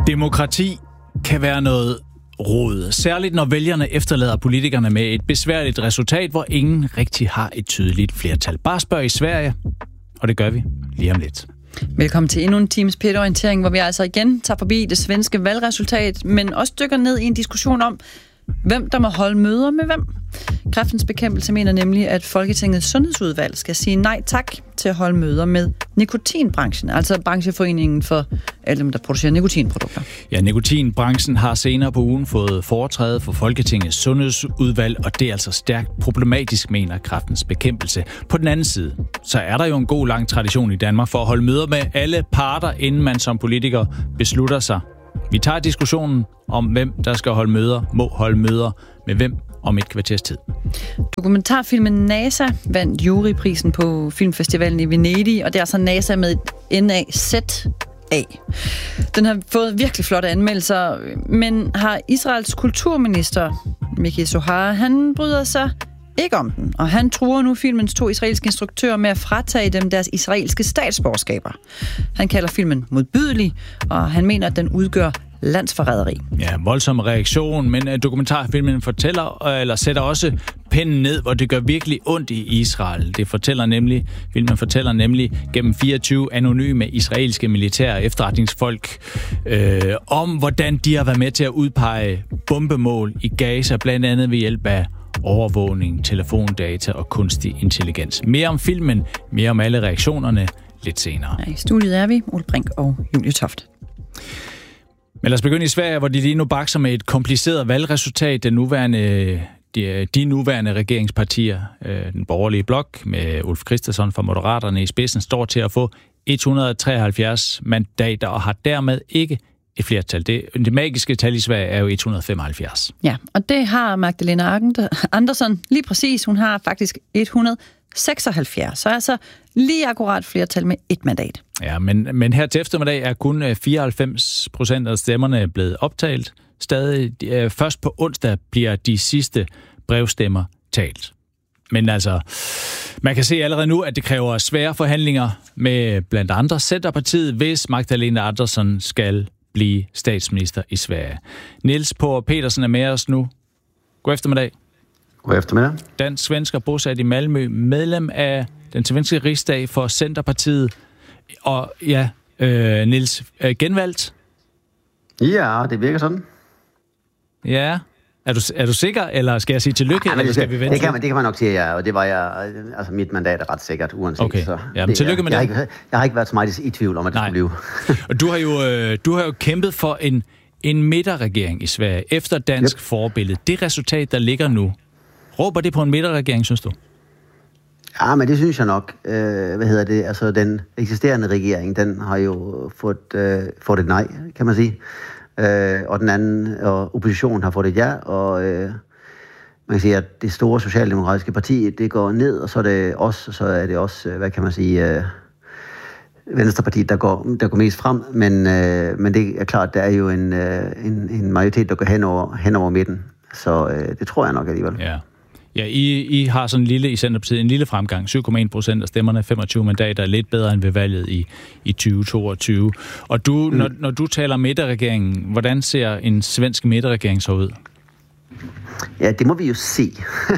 Demokrati kan være noget rod, særligt når vælgerne efterlader politikerne med et besværligt resultat, hvor ingen rigtig har et tydeligt flertal. Bare spørg i Sverige, og det gør vi lige om lidt. Velkommen til endnu en times P1-orientering, hvor vi altså igen tager forbi det svenske valgresultat, men også dykker ned i en diskussion om, hvem der må holde møder med hvem. Kræftens Bekæmpelse mener nemlig, at Folketingets sundhedsudvalg skal sige nej tak til at holde møder med nikotinbranchen, altså brancheforeningen for alle dem, der producerer nikotinprodukter. Ja, nikotinbranchen har senere på ugen fået foretræde for Folketingets sundhedsudvalg, og det er altså stærkt problematisk, mener Kræftens Bekæmpelse. På den anden side, så er der jo en god lang tradition i Danmark for at holde møder med alle parter, inden man som politiker beslutter sig. Vi tager diskussionen om, hvem der skal holde møder, må holde møder med hvem om et kvarters tid. Dokumentarfilmen NASA vandt juryprisen på filmfestivalen i Venedig, og det er altså NASA med et N-A-Z-A. Den har fået virkelig flotte anmeldelser, men har Israels kulturminister, Miki Zohar, han bryder sig ikke om den, og han truer nu filmens 2 israelske instruktører med at fratage dem deres israelske statsborgerskaber. Han kalder filmen modbydelig, og han mener, at den udgør landsforræderi. Ja, voldsom reaktion, men dokumentarfilmen sætter også pennen ned, hvor det gør virkelig ondt i Israel. Filmen fortæller nemlig gennem 24 anonyme israelske militære efterretningsfolk om, hvordan de har været med til at udpege bombemål i Gaza, blandt andet ved hjælp af overvågning, telefondata og kunstig intelligens. Mere om filmen, mere om alle reaktionerne lidt senere. Ja, i studiet er vi, Ole Brink og Julie Toft. Men lad os begynde i Sverige, hvor de lige nu bakser med et kompliceret valgresultat. De nuværende regeringspartier, den borgerlige blok med Ulf Kristersson fra Moderaterne i spidsen, står til at få 173 mandater og har dermed ikke et flertal. Det magiske tal i Sverige er jo 175. Ja, og det har Magdalena Andersson lige præcis. Hun har faktisk 176, så altså lige akkurat flertal med 1 mandat. Ja, men her til eftermiddag er kun 94% af stemmerne blevet optalt. Stadig først på onsdag bliver de sidste brevstemmer talt. Men altså, man kan se allerede nu, at det kræver svære forhandlinger med blandt andre Centerpartiet, hvis Magdalena Andersson skal blive statsminister i Sverige. Niels Power Petersen er med os nu. God eftermiddag. God eftermiddag. Dansk svensker bosat i Malmø, medlem af den svenske rigsdag for Centerpartiet. Og ja, Niels, genvalgt? Ja, det virker sådan. Ja. Er du sikker, eller skal jeg sige tillykke, eller skal vi vente? Det kan man nok sige, ja. Og det var jeg, altså mit mandat er ret sikkert, uanset. Okay, så ja, men tillykke med det. Jeg har ikke været så meget i tvivl om, at det skulle blive. Og du har jo kæmpet for en midterregering i Sverige, efter dansk forbillede. Det resultat, der ligger nu, råber det på en midterregering, synes du? Ja, men det synes jeg nok. Altså den eksisterende regering, den har jo fået et nej, kan man sige. Og den anden, og oppositionen har fået et ja, og man kan sige, at det store socialdemokratiske parti, det går ned, og så er det os, og så er det også, hvad kan man sige, Venstrepartiet, der går mest frem, men det er klart, der er jo en majoritet, der går hen over midten, så det tror jeg nok alligevel. Ja. Ja, I har sådan i Centerpartiet en lille fremgang, 7,1% af stemmerne, 25 mandater, lidt bedre end ved valget i 2022. Og når du taler midterregeringen, hvordan ser en svensk midterregering så ud? Ja, det må vi jo se.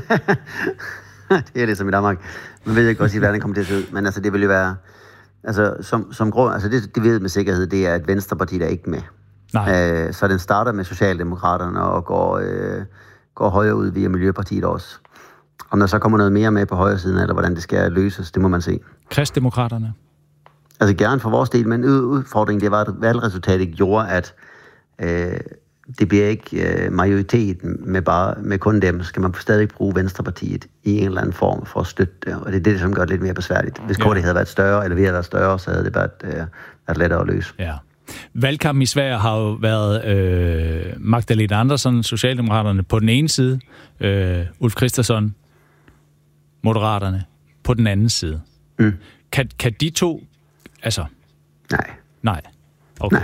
Det er det som i Danmark. Man ved ikke også, hvordan det kommer til at se ud, men altså det vil jo være, altså som grund, altså det ved med sikkerhed, det er et Venstreparti, der er ikke med. Nej. Så den starter med Socialdemokraterne og går højere ud via Miljøpartiet også. Om der så kommer noget mere med på højre siden, eller hvordan det skal løses, det må man se. Kristdemokraterne? Altså gerne for vores del, men udfordringen, det var, at valgresultatet gjorde, at det bliver ikke majoritet med kun dem. Så skal man stadig bruge Venstrepartiet i en eller anden form for at støtte det, og det er det, som gør det lidt mere besværligt. Hvis KD havde været større, eller vi havde været større, så havde det været lettere at løse. Ja. Valgkampen i Sverige har jo været Magdalena Andersson, Socialdemokraterne på den ene side, Ulf Kristersson, Moderaterne på den anden side. Mm. Kan de to, altså... Nej. Okay.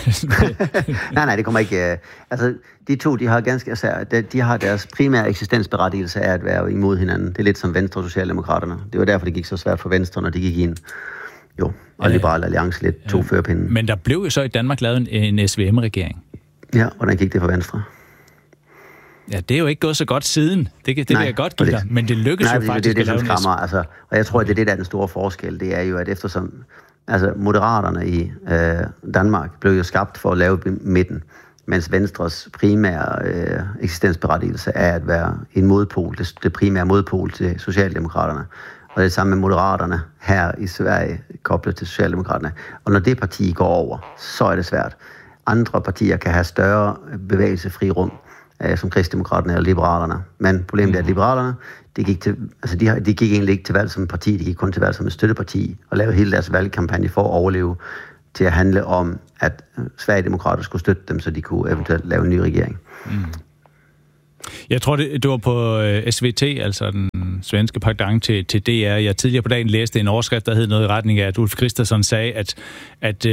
Nej, det kommer ikke... Altså, de to, de har deres primære eksistensberettigelse af at være imod hinanden. Det er lidt som Venstre og Socialdemokraterne. Det var derfor, det gik så svært for Venstre, når de gik ind Jo, og Liberal Alliance lidt tog førerpinden. Men der blev jo så i Danmark lavet en SVM-regering. Ja, hvordan gik det for Venstre? Ja, det er jo ikke gået så godt siden. Det vil jeg godt give dig. Men det lykkedes jo faktisk at lave en SVM. Altså, og jeg tror, at det er det, der er den store forskel. Det er jo, at eftersom moderaterne i Danmark blev jo skabt for at lave midten, mens Venstres primære eksistensberettigelse er at være en modpol, det primære modpol til Socialdemokraterne. Og det er samme med Moderaterne her i Sverige, koblet til Socialdemokraterne. Og når det parti går over, så er det svært. Andre partier kan have større bevægelsesfri rum, som Kristdemokraterne og Liberalerne. Men problemet er, at Liberalerne, de gik egentlig ikke til valg som et parti, de gik kun til valg som et støtteparti, og lavede hele deres valgkampagne for at overleve, til at handle om, at Sverigedemokrater skulle støtte dem, så de kunne eventuelt lave en ny regering. Mm. Jeg tror, det var på SVT, altså den svenske pendant til DR. Jeg tidligere på dagen læste en overskrift, der hed noget i retning af, at Ulf Kristersson sagde, at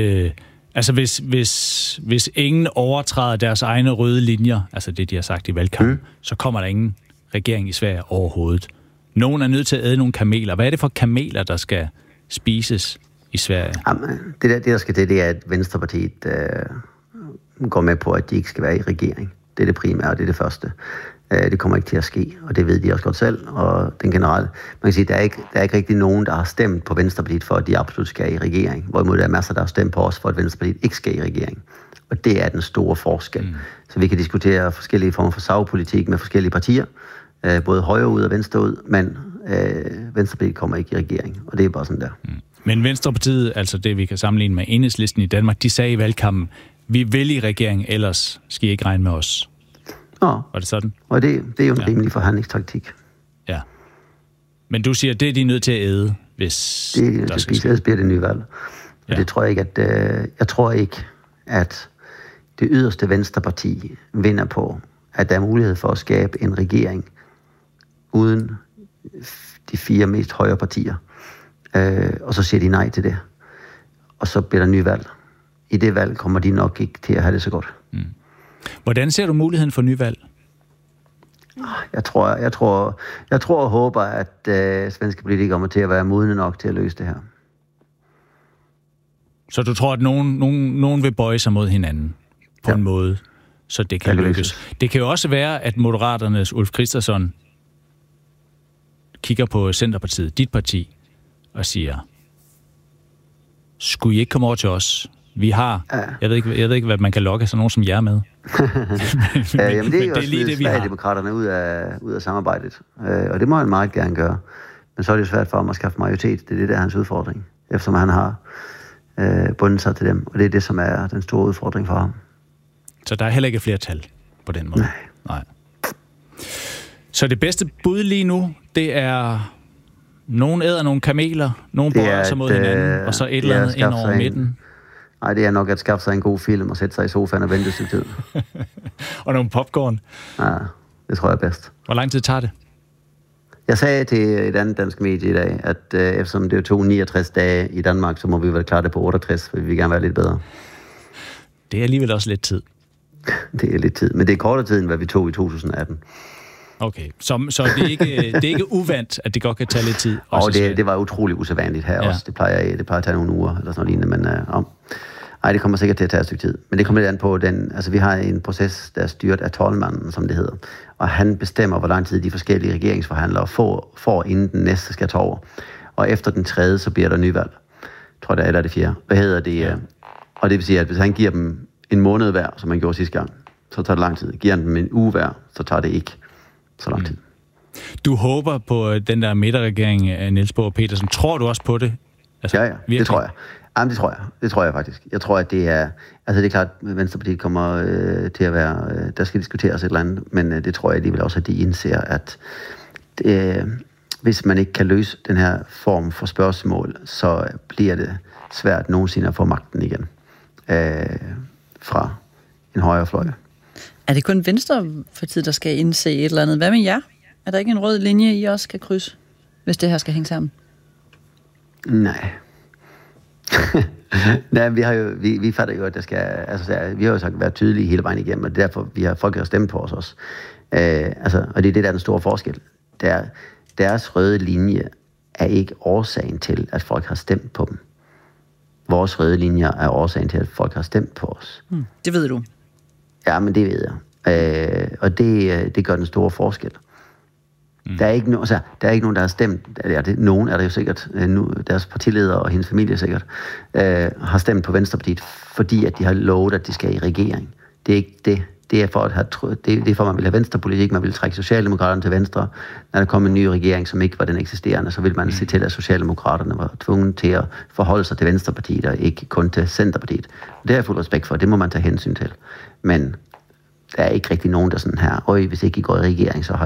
hvis ingen overtræder deres egne røde linjer, altså det, de har sagt i valgkampen, så kommer der ingen regering i Sverige overhovedet. Nogen er nødt til at æde nogle kameler. Hvad er det for kameler, der skal spises i Sverige? Jamen, det der skal til, det er, at Venstrepartiet går med på, at de ikke skal være i regering. Det er det primære, og det er det første. Det kommer ikke til at ske, og det ved de også godt selv, og den generelle. Man kan sige, at der er ikke rigtig nogen, der har stemt på Venstrepartiet for, at de absolut skal i regering. Hvorimod der er masser, der har stemt på os for, at Venstrepartiet ikke skal i regering. Og det er den store forskel. Mm. Så vi kan diskutere forskellige former for sagpolitik med forskellige partier, både højre ud og venstre ud, men Venstrepartiet kommer ikke i regering, og det er bare sådan der. Mm. Men Venstrepartiet, altså det vi kan sammenligne med Enhedslisten i Danmark, de sagde i valgkampen, vi vil i regering, ellers skal I ikke regne med os. Ja. Var det sådan? Og det er jo en rimelig forhandlingstaktik. Ja. Men du siger, at det er de nødt til at æde, hvis der skal ske. Det bliver det nye valg. Og det tror jeg ikke, jeg tror ikke, at det yderste Venstreparti vinder på, at der er mulighed for at skabe en regering uden de 4 mest højre partier. Og så siger de nej til det. Og så bliver der ny valg. I det valg kommer de nok ikke til at have det så godt. Mm. Hvordan ser du muligheden for nyvalg? Jeg tror og håber, at svenske politikere kommer til at være modne nok til at løse det her. Så du tror, at nogen vil bøje sig mod hinanden på en måde, så det kan lykkes? Det kan jo også være, at Moderaternes Ulf Kristersson kigger på Centerpartiet, dit parti, og siger, skulle I ikke komme over til os? Vi har, jeg ved ikke, hvad man kan lokke sådan nogen som jer med. Jamen det er jo også Sverigedemokraterne ud af samarbejdet. Og det må han meget gerne gøre. Men så er det jo svært for ham at skaffe majoritet. Det er det, der er hans udfordring. Eftersom han har bundet sig til dem. Og det er det, som er den store udfordring for ham. Så der er heller ikke flertal på den måde? Nej. Så det bedste bud lige nu, det er nogen æder nogle kameler, nogen bøjer sig mod hinanden, og så et eller andet ind over midten. Nej, det er nok at skaffe sig en god film og sætte sig i sofaen og vente til tid. Og nogle popcorn. Ja, det tror jeg er bedst. Hvor lang tid tager det? Jeg sagde til et andet dansk medie i dag, at eftersom det tog 69 dage i Danmark, så må vi vel klare det på 68, for vi vil gerne være lidt bedre. Det er alligevel også lidt tid. Det er lidt tid, men det er kortere tid, end hvad vi tog i 2018. Okay, så det er ikke uvandt, at det godt kan tage lidt tid? Og det var utrolig usædvanligt her også. Det plejer at tage nogle uger eller sådan noget lignende, men det kommer sikkert til at tage et stykke tid. Men det kommer lidt an på vi har en proces, der er styret af talmanden, som det hedder. Og han bestemmer, hvor lang tid de forskellige regeringsforhandlere får inden den næste skal tage over. Og efter den tredje, så bliver der nyvalg. Jeg tror, det er eller det fjerde. Hvad hedder det? Ja. Og det vil sige, at hvis han giver dem en måned hver, som han gjorde sidste gang, så tager det lang tid. Giver han dem en uge hver, så tager det ikke så lang tid. Du håber på den der midterregering af Niels Bohr Petersen. Tror du også på det? Altså, ja, det tror jeg. Jamen, det tror jeg faktisk. Jeg tror, at det er... Altså, det er klart, at Venstrepartiet kommer til at være... der skal diskuteres et eller andet, men det tror jeg alligevel også, at de indser, at hvis man ikke kan løse den her form for spørgsmål, så bliver det svært nogensinde at få magten igen fra en højre fløj. Er det kun Venstrepartiet, der skal indse et eller andet? Hvad med jer? Er der ikke en rød linje, I også skal krydse, hvis det her skal hænge sammen? Nej. Nej, vi fatter jo, at der skal... Altså, vi har jo sagt været tydelige hele vejen igennem, og det er derfor, vi har folk har stemt på os også. Og det er det, der er den store forskel. Deres røde linje er ikke årsagen til, at folk har stemt på dem. vores røde linjer er årsagen til, at folk har stemt på os. Det ved du. Ja, men det ved jeg. Og det gør den store forskel. Der er ikke nogen, der har stemt. Nogen er der jo sikkert, nu, deres partileder og hendes familie sikkert, har stemt på Venstrepartiet, fordi at de har lovet, at de skal i regering. Det er ikke det. Det er for at man vil have venstrepolitik, man vil trække Socialdemokraterne til venstre. Når der kom en ny regering, som ikke var den eksisterende, så vil man se til, at Socialdemokraterne var tvunget til at forholde sig til Venstrepartiet, og ikke kun til Centerpartiet. Det har jeg fuld respekt for, det må man tage hensyn til. Men der er ikke rigtig nogen, der sådan her, hvis ikke I går i regering, så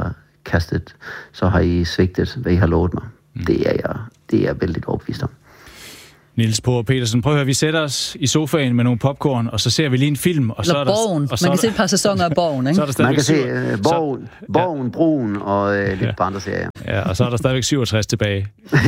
har I svigtet, hvad I har lovet mig. Det er jeg vældig overbevist om. Niels Poher Petersen, prøv at høre, vi sætter os i sofaen med nogle popcorn, og så ser vi lige en film. Og så er der Borgen. Man kan se et par sæsoner af Borgen, ikke? Man kan se Borgen, Broen og lidt på andre serier. Ja, og så er der stadigvæk 67 tilbage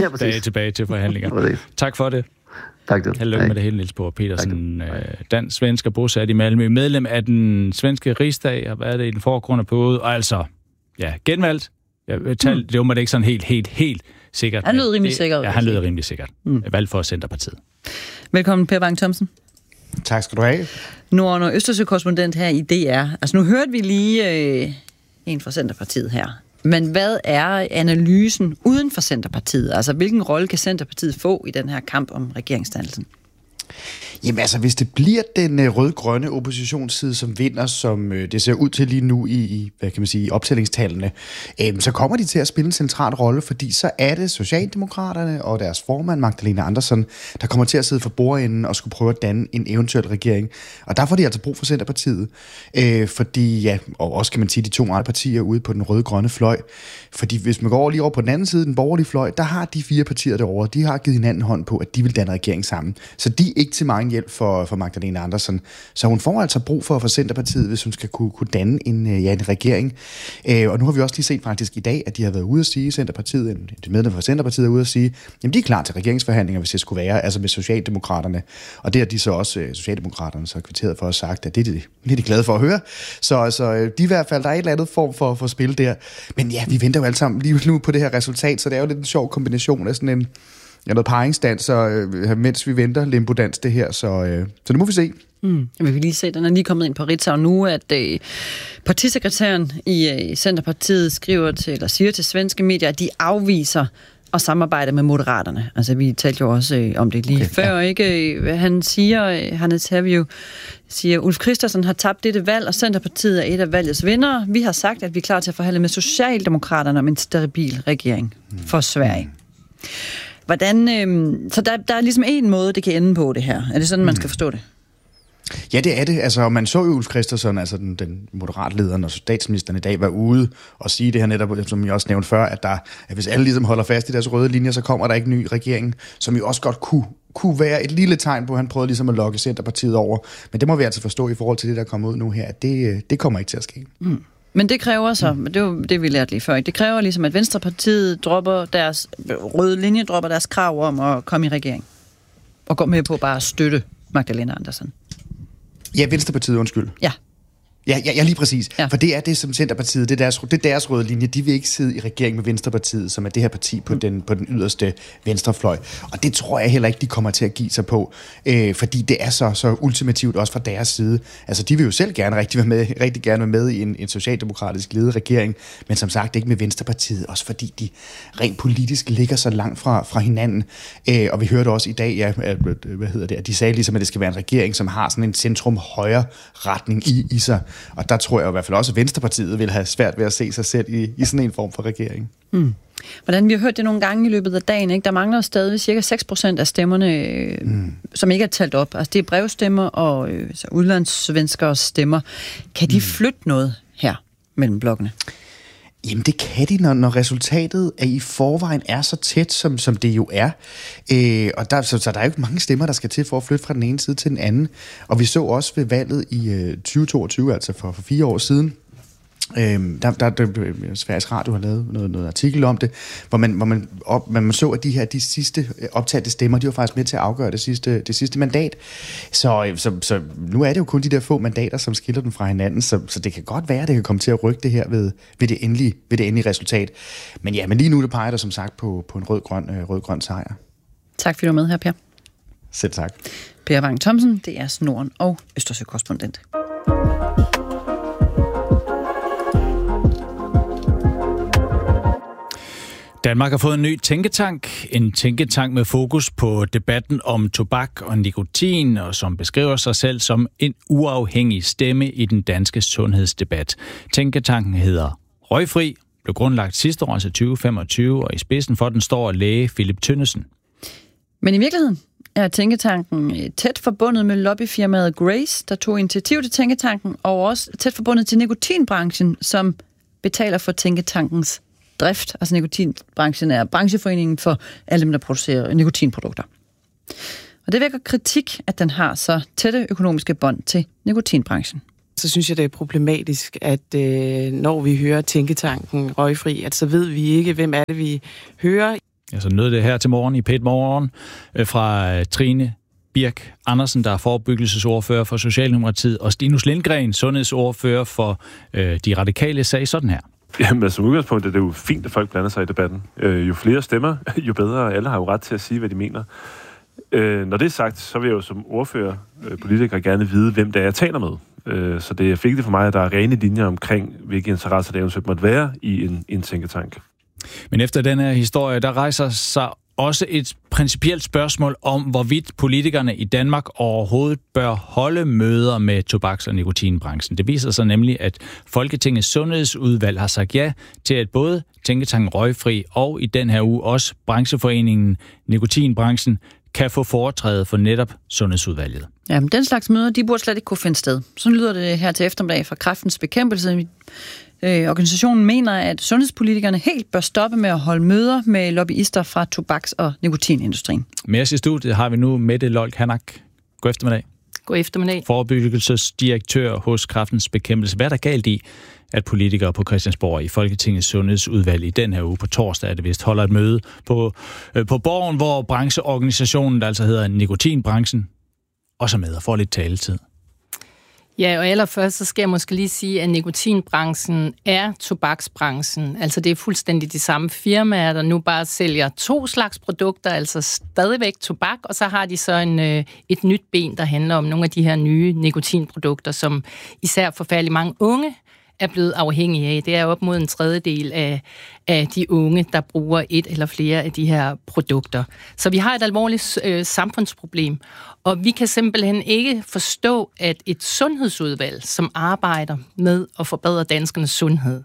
til forhandlinger. Tak for det. Tak du. Held med det hele, Niels Poher Petersen, dansk svensker bosat i Malmø, medlem af den svenske rigsdag, har været det i den foregående periode, og altså, genvalgt. Det var det ikke sådan helt sikkert. Han lød rimelig sikkert. Ja, han lød rimelig sikkert. Valgt for Centerpartiet. Velkommen, Per Bang Thomsen. Tak skal du have. Nord- og Østersø-korrespondent her i DR. Altså, nu hørte vi lige en fra Centerpartiet her. Men hvad er analysen uden for Centerpartiet? Altså, hvilken rolle kan Centerpartiet få i den her kamp om regeringsdannelsen? Jamen altså, hvis det bliver den rød-grønne oppositionsside, som vinder, som det ser ud til lige nu i hvad kan man sige, optællingstallene, så kommer de til at spille en central rolle, fordi så er det Socialdemokraterne og deres formand, Magdalena Andersson, der kommer til at sidde for bordenden og skulle prøve at danne en eventuel regering. Og der får de altså brug for Centerpartiet, fordi, og også kan man sige, de to andre partier ude på den rød-grønne fløj, fordi hvis man går lige over på den anden side, den borgerlige fløj, der har de 4 partier derovre, de har givet hinanden hånd på, at de vil danne regering sammen. Så de er ikke til meget hjælp for Magdalena Andersson. Så hun får altså brug for Centerpartiet, hvis hun skal kunne danne en regering. Og nu har vi også lige set faktisk i dag, at de har været ude at sige, Centerpartiet, de medlemmer fra Centerpartiet er ude at sige, jamen de er klar til regeringsforhandlinger, hvis det skulle være, altså med Socialdemokraterne. Og det har de så også, Socialdemokraterne, så kvitteret for at sagt, at det er de glade for at høre. Så de i hvert fald, der er et eller andet form for spil der. Men ja, vi venter jo alle sammen lige nu på det her resultat, så det er jo lidt en sjov kombination af sådan noget paringsdans, mens vi venter limbodans det her, så det må vi se. Vi kan lige se, den er lige kommet ind på Ritzau nu, at partisekretæren i Centerpartiet siger til svenske medier, at de afviser at samarbejde med Moderaterne. Altså, vi talte jo også om det lige før, ikke? Han siger, Ulf Kristersson har tabt dette valg, og Centerpartiet er et af valgets vindere. Vi har sagt, at vi er klar til at forhandle med Socialdemokraterne om en stabil regering for Sverige. Hvordan, så der er ligesom en måde, det kan ende på det her. Er det sådan, man skal forstå det? Ja, det er det. Altså, man så jo Ulf Kristersson, altså den moderatlederen og statsministeren i dag, var ude og sige det her netop, som jeg også nævnte før, at hvis alle ligesom holder fast i deres røde linjer, så kommer der ikke en ny regering, som jo også godt kunne være et lille tegn på, at han prøvede ligesom at lokke Centerpartiet over. Men det må vi altså forstå i forhold til det, der kommer ud nu her, at det kommer ikke til at ske. Men det kræver så, det var det, vi lærte lige før, det kræver ligesom, at Venstrepartiet dropper deres røde linje, dropper deres krav om at komme i regering. Og gå med på bare at støtte Magdalena Andersson. Ja, Venstrepartiet, undskyld. Ja. Ja, lige præcis. Ja. For det er det, som Centerpartiet, det er deres røde linje. De vil ikke sidde i regering med Venstrepartiet, som er det her parti på den yderste venstrefløj. Og det tror jeg heller ikke, de kommer til at give sig på, fordi det er så ultimativt også fra deres side. Altså, de vil jo selv rigtig gerne være med i en socialdemokratisk ledet regering, men som sagt ikke med Venstrepartiet, også fordi de rent politisk ligger så langt fra hinanden. Og vi hørte også i dag, at de sagde ligesom, at det skal være en regering, som har sådan en centrum-højre retning i sig. Og der tror jeg i hvert fald også, at Venstrepartiet vil have svært ved at se sig selv i sådan en form for regering. Hvordan vi har hørt det nogle gange i løbet af dagen, ikke? Der mangler stadig cirka 6% af stemmerne, som ikke er talt op. Altså det er brevstemmer og udlandssvenskers stemmer. Kan de flytte noget her mellem blokkene? Jamen det kan de, når resultatet i forvejen er så tæt, som det jo er. Og så der er jo ikke mange stemmer, der skal til for at flytte fra den ene side til den anden. Og vi så også ved valget i 2022, altså for 4 år siden, Sveriges Radio har lavet noget artikel om det, hvor man så, at de sidste optatte stemmer, de var faktisk med til at afgøre det sidste mandat. Så nu er det jo kun de der få mandater, som skiller dem fra hinanden, så det kan godt være, at det kan komme til at rykke det her ved det endelige resultat. Men lige nu det peger der som sagt på en rød-grøn sejr. Tak fordi du var med her, Per. Selv tak. Per Vang Thomsen, det er Norden og Østersø-korrespondent. Danmark har fået en ny tænketank. En tænketank med fokus på debatten om tobak og nikotin, og som beskriver sig selv som en uafhængig stemme i den danske sundhedsdebat. Tænketanken hedder Røgfri, blev grundlagt sidste år, altså 2025, og i spidsen for den står læge Philip Tønnesen. Men i virkeligheden er tænketanken tæt forbundet med lobbyfirmaet Grace, der tog initiativ til tænketanken, og også tæt forbundet til nikotinbranchen, som betaler for tænketankens drift. Altså nikotinbranchen er brancheforeningen for alle dem, der producerer nikotinprodukter. Og det vækker kritik, at den har så tætte økonomiske bånd til nikotinbranchen. Så synes jeg, det er problematisk, at når vi hører tænketanken Røgfri, at så ved vi ikke, hvem er det, vi hører. Altså nød det her til morgen i P1 Morgen fra Trine Birk Andersen, der er forebyggelsesordfører for Socialdemokratiet, og Stinus Lindgren, sundhedsordfører for De Radikale, sagde sådan her. Jamen, altså udgangspunkt er det jo fint, at folk blander sig i debatten. Jo flere stemmer, jo bedre. Alle har jo ret til at sige, hvad de mener. Når det er sagt, så vil jeg jo som ordfører, politiker, gerne vide, hvem det er, jeg taler med. Så det er vigtigt for mig, at der er rene linjer omkring, hvilke interesser der eventuelt måtte være i en tænketank. Men efter den her historie, der rejser sig også et principielt spørgsmål om, hvorvidt politikerne i Danmark overhovedet bør holde møder med tobaks- og nikotinbranchen. Det viser sig nemlig, at Folketingets sundhedsudvalg har sagt ja til, at både tænketanken Røgfri og i den her uge også brancheforeningen Nikotinbranchen kan få foretræde for netop sundhedsudvalget. Ja, men den slags møder, de burde slet ikke kunne finde sted. Sådan lyder det her til eftermiddag fra Kræftens Bekæmpelse. Organisationen mener, at sundhedspolitikerne helt bør stoppe med at holde møder med lobbyister fra tobaks- og nikotinindustrien. Med os i studiet har vi nu Mette Lolk Hanak. God eftermiddag. God eftermiddag. Forebyggelsesdirektør hos Kræftens Bekæmpelse. Hvad er der galt i, at politikere på Christiansborg i Folketingets sundhedsudvalg i den her uge på torsdag, er det vist, holder et møde på Borgen, hvor brancheorganisationen, der altså hedder Nikotinbranchen, også med og får lidt taletid? Ja, og allerførst så skal jeg måske lige sige, at nikotinbranchen er tobaksbranchen. Altså det er fuldstændig de samme firmaer, der nu bare sælger 2 slags produkter, altså stadigvæk tobak, og så har de så et nyt ben, der handler om nogle af de her nye nikotinprodukter, som især forfærdeligt mange unge er blevet afhængige af. Det er op mod 1/3 af de unge, der bruger et eller flere af de her produkter. Så vi har et alvorligt samfundsproblem, og vi kan simpelthen ikke forstå, at et sundhedsudvalg, som arbejder med at forbedre danskernes sundhed,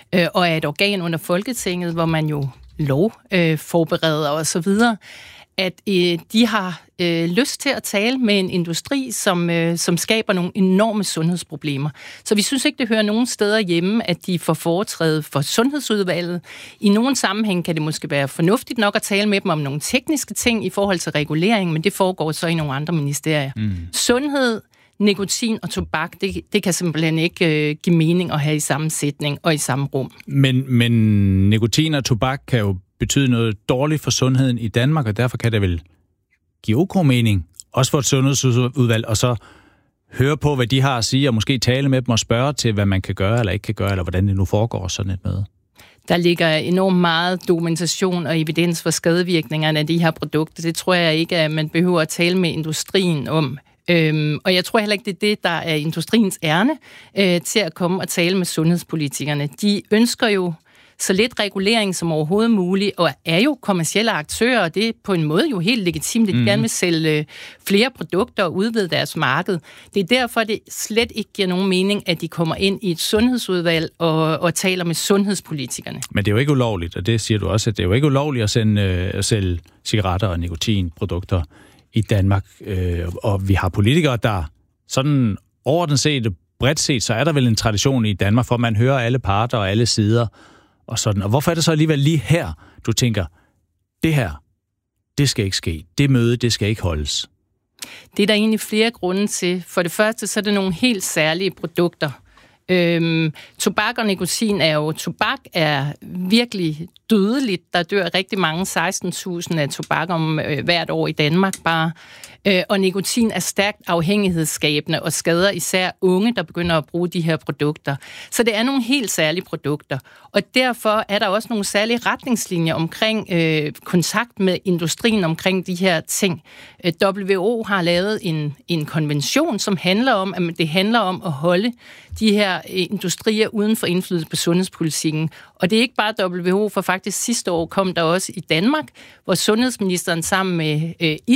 og er et organ under Folketinget, hvor man jo lovforbereder og så videre, at de har lyst til at tale med en industri, som skaber nogle enorme sundhedsproblemer. Så vi synes ikke, det hører nogen steder hjemme, at de får foretræde for sundhedsudvalget. I nogle sammenhæng kan det måske være fornuftigt nok at tale med dem om nogle tekniske ting i forhold til regulering, men det foregår så i nogle andre ministerier. Sundhed, nikotin og tobak, det kan simpelthen ikke give mening at have i samme sætning og i samme rum. Men nikotin og tobak kan jo betyde noget dårligt for sundheden i Danmark, og derfor kan det vel give ok mening, også for et sundhedsudvalg, og så høre på, hvad de har at sige, og måske tale med dem og spørge til, hvad man kan gøre eller ikke kan gøre, eller hvordan det nu foregår sådan et møde. Der ligger enormt meget dokumentation og evidens for skadevirkningerne af de her produkter. Det tror jeg ikke, at man behøver at tale med industrien om. Og jeg tror heller ikke, det er det, der er industriens ærne til at komme og tale med sundhedspolitikerne. De ønsker jo så lidt regulering som overhovedet muligt, og er jo kommercielle aktører, og det er på en måde jo helt legitimt, at de gerne vil sælge flere produkter og udvide deres marked. Det er derfor, det slet ikke giver nogen mening, at de kommer ind i et sundhedsudvalg og taler med sundhedspolitikerne. Men det er jo ikke ulovligt, og det siger du også, at det er jo ikke ulovligt at sælge cigaretter og nikotinprodukter i Danmark. Og vi har politikere, der sådan overordnet set, bredt set, så er der vel en tradition i Danmark, for at man hører alle parter og alle sider, og sådan. Og hvorfor er det så alligevel lige her, du tænker, det her, det skal ikke ske. Det møde, det skal ikke holdes? Det er der egentlig flere grunde til. For det første, så er det nogle helt særlige produkter, Tobak og nikotin tobak er virkelig dødeligt. Der dør rigtig mange, 16.000 af tobak om hvert år i Danmark bare. Og nikotin er stærkt afhængighedsskabende og skader især unge, der begynder at bruge de her produkter. Så det er nogle helt særlige produkter. Og derfor er der også nogle særlige retningslinjer omkring kontakt med industrien omkring de her ting. WHO har lavet en konvention, som handler om, at det handler om at holde de her industrier uden for indflydelse på sundhedspolitikken. Og det er ikke bare WHO, for faktisk sidste år kom der også i Danmark, hvor sundhedsministeren sammen med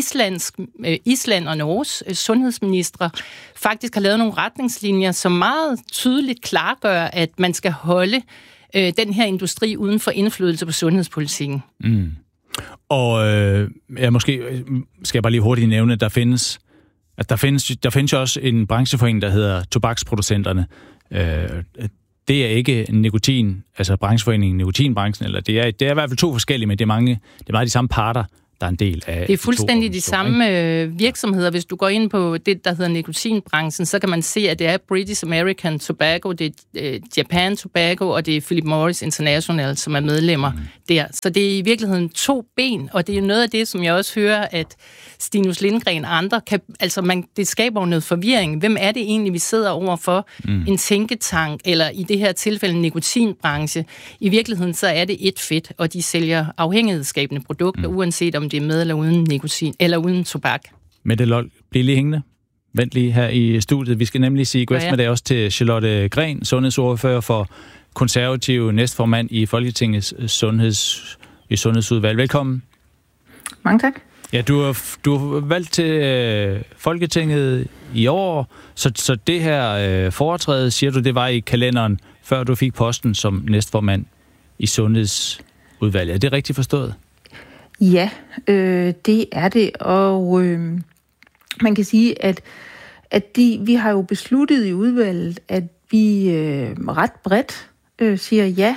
Island og Norges sundhedsministre faktisk har lavet nogle retningslinjer, som meget tydeligt klargør, at man skal holde den her industri uden for indflydelse på sundhedspolitikken. Mm. Og måske skal jeg bare lige hurtigt nævne, at der findes jo også en brancheforening, der hedder Tobaksproducenterne. Det er ikke nikotin, altså brancheforeningen nikotinbranchen, eller det er i hvert fald to forskellige, men det er meget de samme parter, der er en del af. Det er fuldstændig de samme virksomheder. Hvis du går ind på det, der hedder nikotinbranchen, så kan man se, at det er British American Tobacco, det er Japan Tobacco, og det er Philip Morris International, som er medlemmer der. Så det er i virkeligheden to ben, og det er noget af det, som jeg også hører, at Stinus Lindgren og andre kan, det skaber jo noget forvirring. Hvem er det egentlig, vi sidder over for? En tænketank, eller i det her tilfælde en nikotinbranche. I virkeligheden så er det et fedt, og de sælger afhængighedsskabende produkter, uanset om det er med eller uden nikotin, eller uden tobak. Mette Lold, bliv lige hængende. Vent lige her i studiet. Vi skal nemlig sige god eftermiddag også til Charlotte Gren, sundhedsordfører for konservative næstformand i Folketingets sundhedsudvalg. Velkommen. Mange tak. Ja, du er valgt til Folketinget i år, så det her foretræde, siger du, det var i kalenderen, før du fik posten som næstformand i sundhedsudvalget. Er det rigtigt forstået? Ja, det er det, og man kan sige, at vi har jo besluttet i udvalget, at vi ret bredt siger ja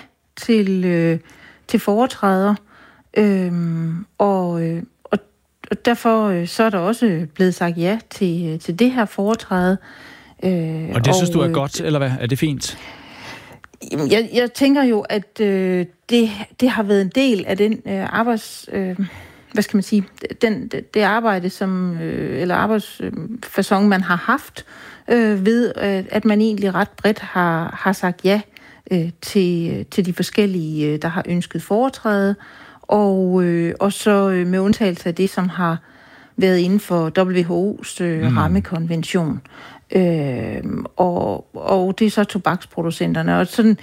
til foretræder, og derfor så er der også blevet sagt ja til det her foretræde. Og det synes du er godt, eller hvad? Er det fint? Jeg tænker jo, at det har været en del af den det arbejde, eller arbejdsfacon, man har haft, ved at man egentlig ret bredt har sagt ja til de forskellige, der har ønsket foretræde, og så med undtagelse af det, som har været inden for WHO's rammekonvention. Og det er så tobaksproducenterne. Og sådan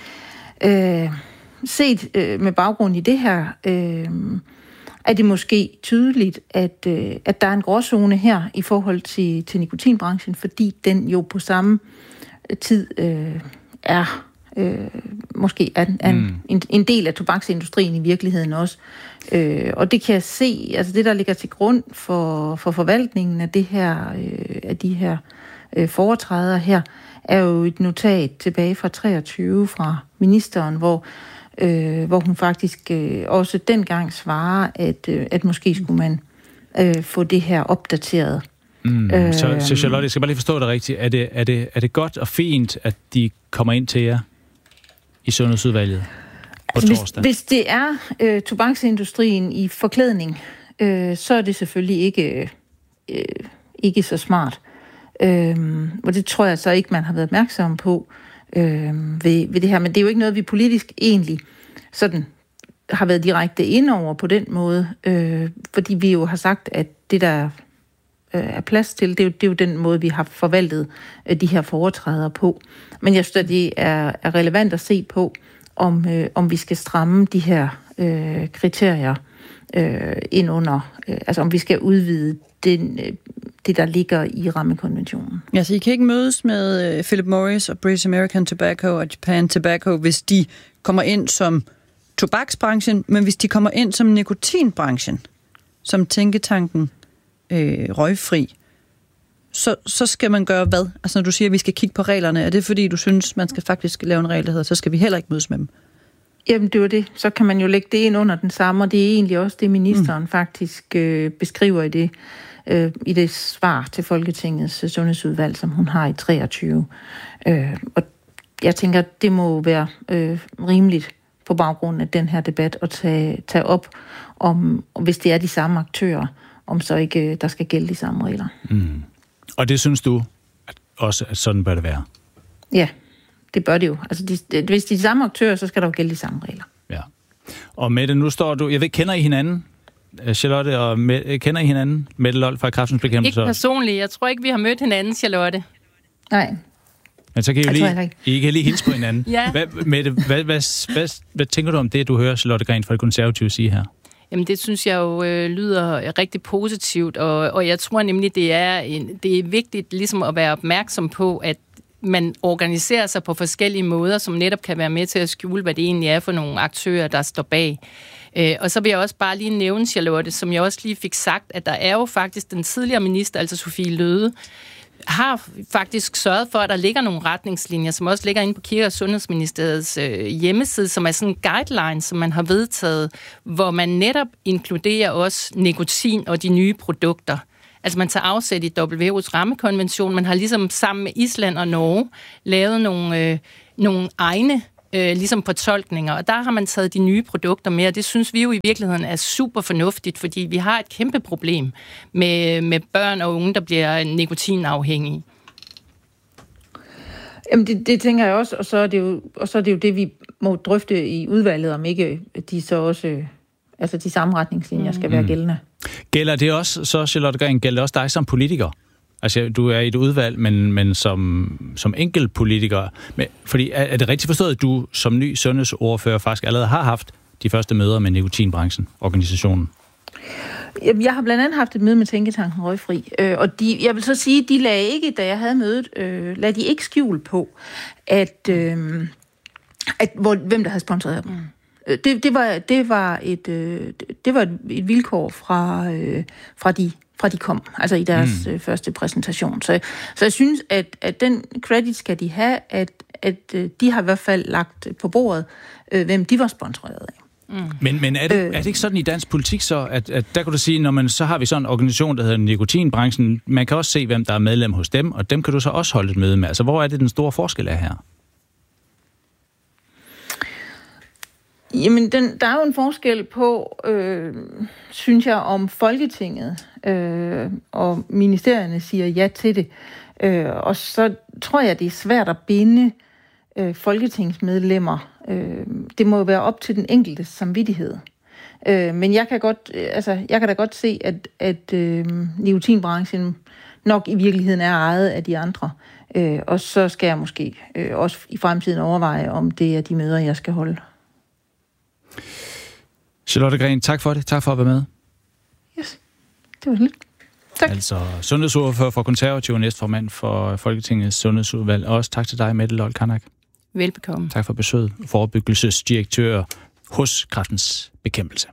set med baggrund i det her, er det måske tydeligt, at der er en gråzone her i forhold til nikotinbranchen, fordi den jo på samme tid er måske en del af tobaksindustrien i virkeligheden også. Og det kan jeg se, altså det, der ligger til grund for forvaltningen af det her, af de her foretræder her, er jo et notat tilbage fra 23 fra ministeren, hvor hun faktisk også dengang svarer, at måske skulle man få det her opdateret. Så Charlotte, jeg skal bare lige forstå det rigtigt. Er det godt og fint, at de kommer ind til jer i sundhedsudvalget på torsdag? Hvis det er tobaksindustrien i forklædning, så er det selvfølgelig ikke så smart. Og det tror jeg så ikke, man har været opmærksom på ved det her. Men det er jo ikke noget, vi politisk egentlig sådan har været direkte ind over på den måde. Fordi vi jo har sagt, at det der er plads til, det er jo den måde, vi har forvaltet de her foretræder på. Men jeg synes, at det er relevant at se på, om vi skal stramme de her kriterier ind under, altså om vi skal udvide det, der ligger i rammekonventionen. Ja, så I kan ikke mødes med Philip Morris og British American Tobacco og Japan Tobacco, hvis de kommer ind som tobaksbranchen, men hvis de kommer ind som nikotinbranchen, som tænketanken røgfri, så skal man gøre hvad? Altså når du siger, at vi skal kigge på reglerne, er det fordi, du synes, man skal faktisk lave en regel, der hedder, så skal vi heller ikke mødes med dem? Jamen det var det. Så kan man jo lægge det ind under den samme, og det er egentlig også det, ministeren faktisk beskriver i det svar til Folketingets sundhedsudvalg, som hun har i 23. Og jeg tænker, det må være rimeligt på baggrund af den her debat at tage op, om hvis det er de samme aktører, om så ikke der skal gælde de samme regler. Mm. Og det synes du også, at sådan bør det være? Ja, det bør det jo. Altså, hvis de er de samme aktører, så skal der jo gælde de samme regler. Ja. Og Mette, nu står du... Jeg ved, kender I hinanden? Charlotte og kender I hinanden? Mette Lold fra Kræftens Bekæmpelse? Ikke personligt. Jeg tror ikke, vi har mødt hinanden, Charlotte. Nej. Men så kan I kan lige hilse på hinanden. Ja. Mette, hvad tænker du om det, du hører Charlotte Green fra Det Konservative sige her? Jamen, det synes jeg jo lyder rigtig positivt, og jeg tror nemlig, det er vigtigt ligesom at være opmærksom på, at man organiserer sig på forskellige måder, som netop kan være med til at skjule, hvad det egentlig er for nogle aktører, der står bag. Og så vil jeg også bare lige nævne, Charlotte, som jeg også lige fik sagt, at der er jo faktisk den tidligere minister, altså Sophie Løhde, har faktisk sørget for, at der ligger nogle retningslinjer, som også ligger inde på Kirke- og Sundhedsministeriets hjemmeside, som er sådan en guideline, som man har vedtaget, hvor man netop inkluderer også nikotin og de nye produkter. Altså man tager afsæt i WHO's rammekonvention, man har ligesom sammen med Island og Norge lavet nogle egne ligesom fortolkninger, og der har man taget de nye produkter med, og det synes vi jo i virkeligheden er super fornuftigt, fordi vi har et kæmpe problem med børn og unge, der bliver nikotinafhængige. Jamen det tænker jeg også, og så er det jo det, vi må drøfte i udvalget, om ikke de så også, altså de samme retningslinjer skal være gældende. Gælder det også, så Charlotte Green, gælder det også dig som politiker? Altså, du er i et udvalg, men som enkelt politiker. Fordi er det rigtigt forstået, at du som ny sundhedsordfører faktisk allerede har haft de første møder med nikotinbranchen, organisationen? Jeg har blandt andet haft et møde med Tænketanken Røgfri, og jeg vil så sige, de lagde ikke, da jeg havde mødet, lagde de ikke skjul på, hvem der havde sponsoreret dem. Det var et vilkår fra de kom, altså i deres første præsentation. Så jeg synes, at den credit skal de have, at de har i hvert fald lagt på bordet, hvem de var sponsoreret af. Men er det ikke sådan i dansk politik så, at der kan du sige, så har vi sådan en organisation, der hedder nikotinbranchen, man kan også se, hvem der er medlem hos dem, og dem kan du så også holde et møde med. Altså, hvor er det den store forskel er her? Jamen, der er jo en forskel på, synes jeg, om Folketinget og ministerierne siger ja til det. Og så tror jeg, det er svært at binde folketingsmedlemmer. Det må jo være op til den enkelte samvittighed. Men jeg kan da godt se, at nikotinbranchen nok i virkeligheden er ejet af de andre. Og så skal jeg måske også i fremtiden overveje, om det er de møder, jeg skal holde. Charlotte Green, tak for det. Tak for at være med. Yes, det var lidt. Tak. Altså sundhedsordfører for Konservative og næstformand for Folketingets sundhedsudvalg. Og også tak til dig, Mette Lold Kanak. Velbekomme. Tak for besøget. Forebyggelsesdirektør hos Kræftens Bekæmpelse.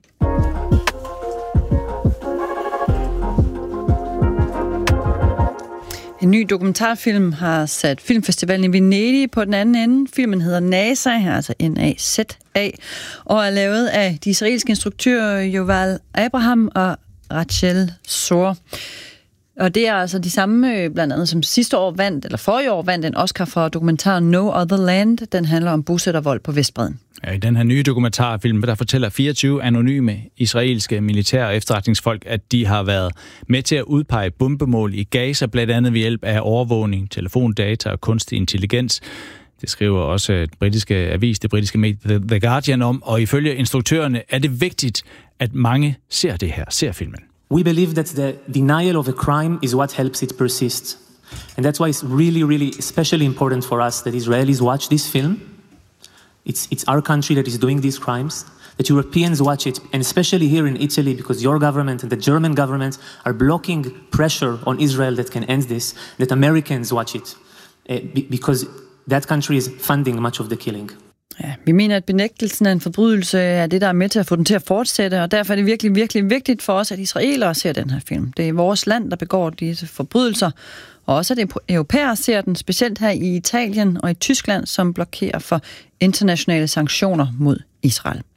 En ny dokumentarfilm har sat filmfestivalen i Venedig på den anden ende. Filmen hedder NASA, altså N-A-Z-A, og er lavet af de israelske instruktører Yuval Abraham og Rachel Zor. Og det er altså de samme, blandt andet som forrige år vandt en Oscar for dokumentaren No Other Land. Den handler om bosættervold på Vestbredden. Ja, i den her nye dokumentarfilm, der fortæller 24 anonyme israelske militære efterretningsfolk, at de har været med til at udpege bombemål i Gaza, blandt andet ved hjælp af overvågning, telefondata og kunstig intelligens. Det skriver også det britiske medie The Guardian om, og ifølge instruktørerne er det vigtigt, at mange ser filmen. We believe that the denial of a crime is what helps it persist. And that's why it's really, really especially important for us that Israelis watch this film. It's our country that is doing these crimes, that Europeans watch it, and especially here in Italy, because your government and the German government are blocking pressure on Israel that can end this, that Americans watch it, because that country is funding much of the killing. Ja, vi mener, at benægtelsen af en forbrydelse er det, der er med til at få den til at fortsætte, og derfor er det virkelig, virkelig vigtigt for os, at israelere ser den her film. Det er vores land, der begår disse forbrydelser, og også at europæere ser den, specielt her i Italien og i Tyskland, som blokerer for internationale sanktioner mod Israel.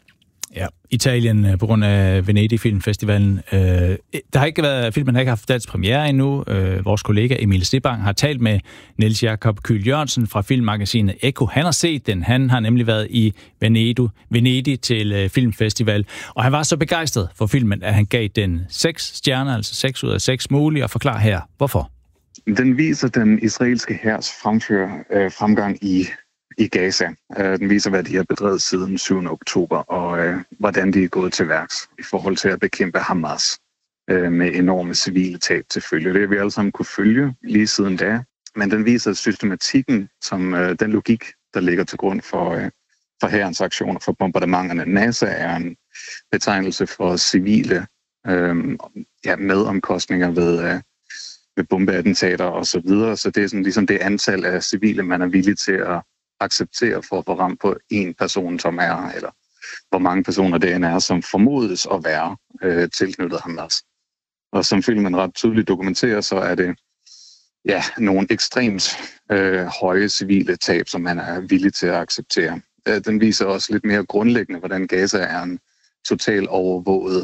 Ja, Italien på grund af Venedig Filmfestivalen. Filmen har ikke haft dansk premiere endnu. Vores kollega Emil Stebang har talt med Niels Jakob Kyhl Jørgensen fra filmmagasinet Ekko. Han har set den. Han har nemlig været i Venedig til filmfestival. Og han var så begejstret for filmen, at han gav den 6 stjerner, altså 6 ud af 6 mulige, og forklarer her, hvorfor. Den viser den israelske hærs fremgang i Gaza. Den viser, hvad de har bedrevet siden 7. oktober, og hvordan de er gået til værks i forhold til at bekæmpe Hamas med enorme civile tab til følge. Det har vi alle sammen kunne følge lige siden da, men den viser systematikken, som den logik, der ligger til grund for hærens aktioner, for bombardementerne. NASA er en betegnelse for civile medomkostninger ved bombeattentater og så videre, så det er sådan ligesom det antal af civile, man er villig til at acceptere for at få ramt på en person, som er, eller hvor mange personer det end er, som formodes at være tilknyttet Hamas. Og som filmen ret tydeligt dokumenterer, så er det nogle ekstremt høje civile tab, som man er villig til at acceptere. Den viser også lidt mere grundlæggende, hvordan Gaza er en total overvåget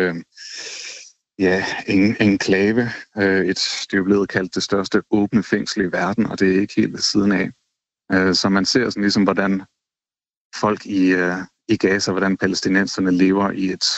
enklave. Det er jo blevet kaldt det største åbne fængsel i verden, og det er ikke helt ved siden af. Så man ser sådan ligesom, hvordan folk i Gaza, hvordan palæstinenserne lever i et